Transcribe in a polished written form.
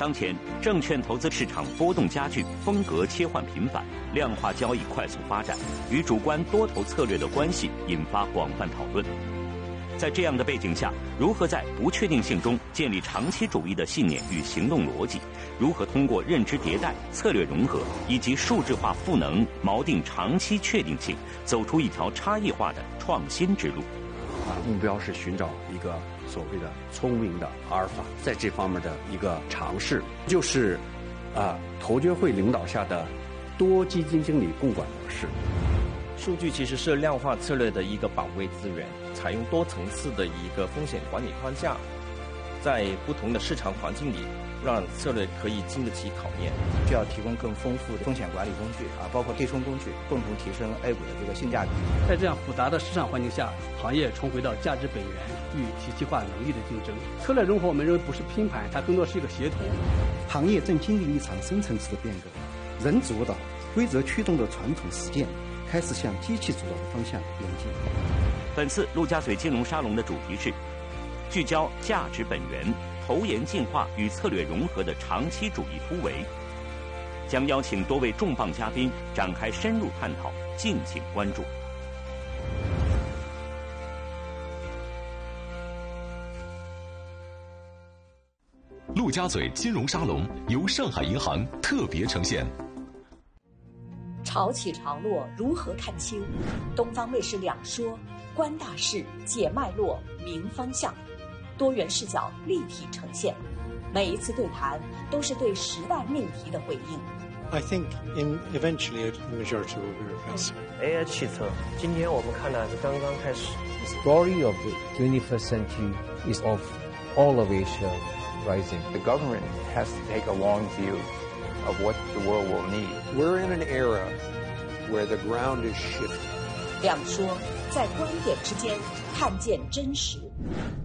当前，证券投资市场波动加剧，风格切换频繁，量化交易快速发展，与主观多头策略的关系引发广泛讨论。在这样的背景下，如何在不确定性中建立长期主义的信念与行动逻辑？如何通过认知迭代、策略融合以及数字化赋能，锚定长期确定性，走出一条差异化的创新之路？ 目标是寻找一个所谓的聪明的阿尔法，在这方面的一个尝试，就是投监会领导下的多基金经理共管模式。 数据其实是量化策略的一个宝贵资源，采用多层次的一个风险管理框架，在不同的市场环境里，让策略可以经得起考验。 就要提供更丰富的风险管理工具包括对冲工具，共同提升 A 股的这个性价比。 在这样复杂的市场环境下，行业重回到价值本源与体系化能力的竞争。策略融合，我们认为不是拼盘，它更多是一个协同。 行业正经历一场深层次的变革，人主导、规则驱动的传统实践开始向机器主导的方向演进。 本次陆家嘴金融沙龙的主题是聚焦价值本源、投研进化与策略融合的长期主义突围，将邀请多位重磅嘉宾展开深入探讨，敬请关注。 陆家嘴金融沙龙由上海银行特别呈现。 潮起潮落如何看清？东方卫视两说，观大势，解脉络，明方向，多元视角立体呈现。每一次对谈都是对时代命题的回应。 I think eventually the majority will be replaced. AI 汽车，今天我们看的是刚刚开始。 The story of the 21st century is of all of Asia rising. The government has to take a long view of what the world will need. We're in an era where the ground is shifting. 两说，在观点之间看见真实。